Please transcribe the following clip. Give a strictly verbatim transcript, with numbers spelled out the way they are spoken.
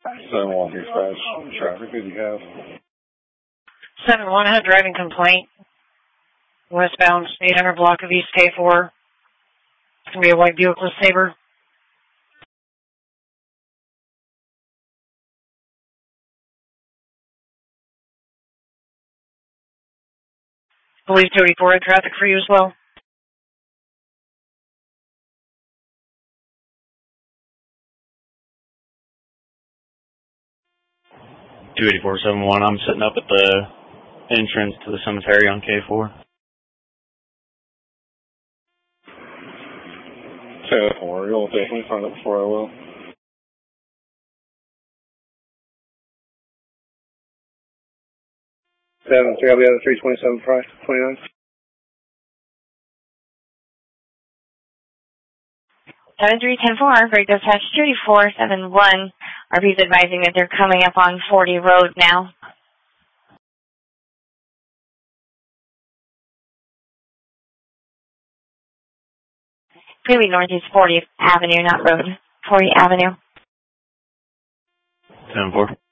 seven one three five, traffic, who do you have? seven one, I had a driving complaint. Westbound, eight hundred block of East K four. It's going to be a white Buick LeSabre. Police two eighty-four had traffic for you as well. two eighty-four seven one, I'm sitting up at the entrance to the cemetery on K four. ten four, you'll definitely find it before I will. seven three, I'll be out of three twenty-seven price, twenty-nine. seven three one four, break dispatch two eighty-four seven one. R P's advising that they're coming up on forty road now. Maybe northeast fortieth Avenue, not road. fortieth Avenue. ten four.